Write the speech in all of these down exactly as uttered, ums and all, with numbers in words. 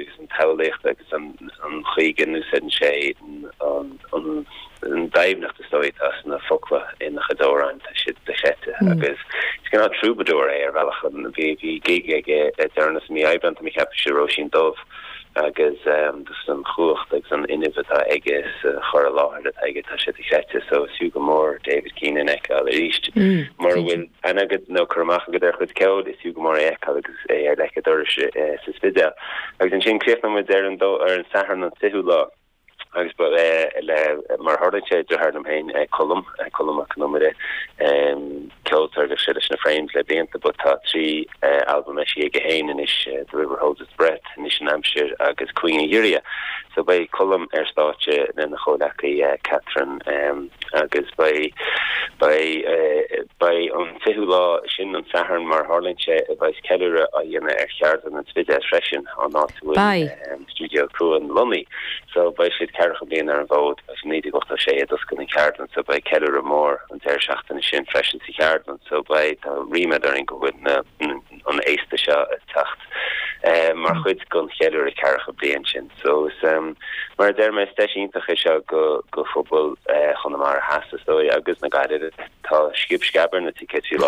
agus an taulicht agus an chuigen nu said sé an an daimnacht is stoit as na fokwa in de gedorant shit de gette agus it's gonna troubadour er welchen vi vi gig et ernest mi ibrand mi heb shiroshin dov agus um dus an chocht agus an innovata eges chor lá dat eget ta shit gette so suga more David Keenan ek al richt more will an agad no kromach go der goed keld is suga more ek agus er like der suspida agus an chin cliff with there and do er an sahar an sihula agus but le mar hardache de hardam hain column column economere um culture the shit na frames le bent but ta three album she gehain in is the river holds its breath in Hampshire agus Queen Uria so by column er startje then the chodaki Catherine um agus by by by on fihula shin on sahar mar hardache vice keller ayana er chart and spida freshen on not um studio crew and Lumley so by shit being there involved as need to go to say it does going cardland so by Keller more and there shachten shin freshen to cardland so by the rema there in go with on ace the shot tacht um mar goed gun Keller karge bleentjen so is um maar there my station to gesha go go football uh on mar has so agus na guided ta skipskaber na tickets you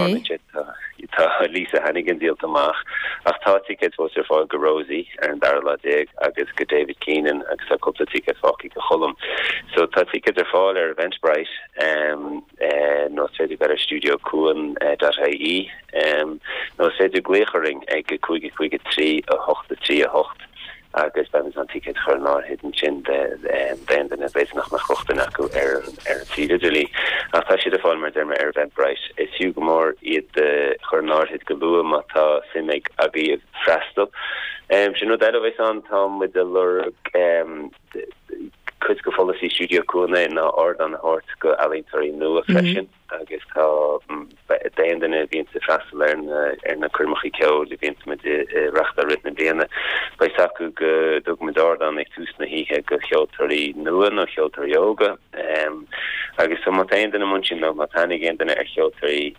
ta Lisa Hannigan deal to mach ach ta tickets was er for Rosie and Darla Dig agus go David Keenan agus a couple of tickets hockey go Hullum so ta tickets are fall er Eventbrite um uh no said better studio cool uh, dot ie um no said the glechering eg kuige kuige three a hochte three a hocht agus ben an ticket cho ná hidden chin de den den be nach nach chochten aku er er tideli ach ta si de fall mar derme er Eventbrite is hugomor iad de cho ná hit gelu mata simig agi frastal um she no that always on Tom with the lurk um could go follow see studio cool na or on hort go alintori nu fashion agus ka de en den vi se fast learn er na kurmachi ko de vi met de rachta ritme bene by saku go dogmedar dan ik tus na hi go chotori nu no chotori yoga um agus so mat en den munchin no matani gen den er chotori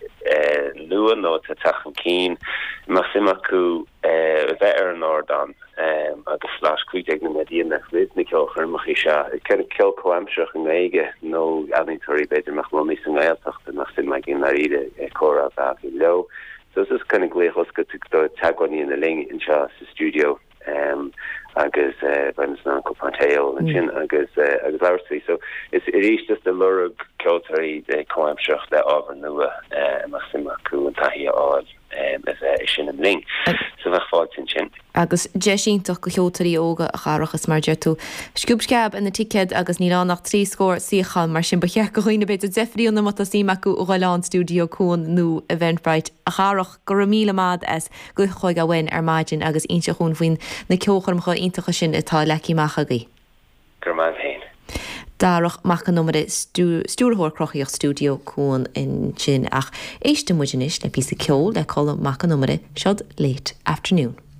nu no ta tachen keen maximaku uh vetter nordan um agus slash kuig na medina ritme ko kurmachi sha ken kill koamshach nege no alintori beter mach mo mis ngail nach sin meg in naride e chora ba low so this is kind of glechos go to tagoni in the ling in cha studio um agus uh ben na ko panteo and chin agus agus larcy so it's it is just a lurg culture de coamshach that over nu uh maxima ku and tahia all um as a shin and ling so va fort in chin agus jeisíntoch go cheoltarí óga a charachas mar jetu skúbscab in na ticket agus ní lá nach trí scór síchal mar sin becheach go chuoine beit a defriú na mata sí acu ó Gáilán studio cún nó Eventbrite a charach go míle mad as go chuig a bhain ar maidin agus inse chun faoin na ceocharmcha intacha sin atá lecí machagaí. Gur man féin. Darach macha numere stúrthór crochaíoch studio cún in sin ach éiste muidinis le pí ceol le colm macha numere siod late afternoon.